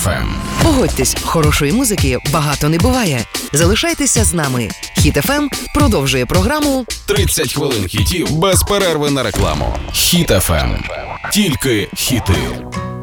FM. Погодьтесь, хорошої музики багато не буває. Залишайтеся з нами. Хіт FM продовжує програму 30 хвилин хітів без перерви на рекламу. Хіт FM. Тільки хіти.